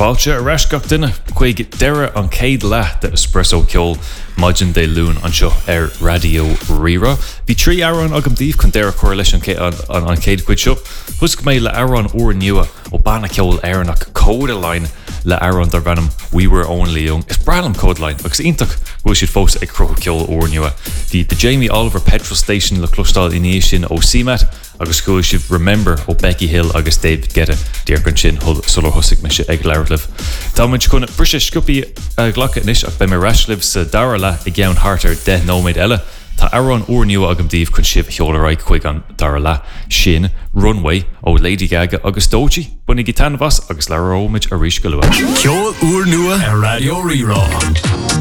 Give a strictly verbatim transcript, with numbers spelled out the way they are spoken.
fáilte a reisgach duine chuig deire an céad le de espresso ceol Maidin de Lún an seo ar Radio Rira. Bhí trí áran agam díobh chun deire chuir leis an céad cuid seo. Thusc mé le áran uair nua ó banna ceol airnach códa line le áran dar bhanam We Were Only Young. Is bralam cód line, agus ionach bhfuil siad fós ag crocha ceol uair nua. Bhí the Jamie Oliver petrol station le clostáil iníos sin ó C M A T agus go si Remember ó Becky Hill agus David Guetta dear gan sin solo hosig me se ag leirliv. Tá muid chun brise scupi ghlacha inis ach be me rasliv sa dara le i gceann hartar de nóméid eile. Tá áran uair nua agam díobh chun sibh cheolaraig chuig an dara le sin Runway ó Lady Gaga agus Doji bunig i tanvas agus le rómid a ríis go lua. Ceol uair nua a Radio Rira.